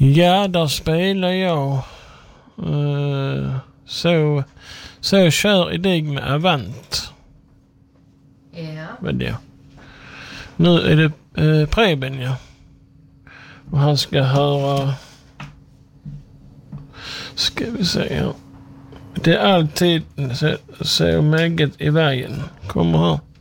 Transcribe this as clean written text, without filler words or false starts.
Ja, där spelar jag. Så kör idag med Avant. Ja. Men det. Nu är det Preben, ja. Och han ska höra... Ska vi se här. Det är alltid så mägget i vägen. Kommer här.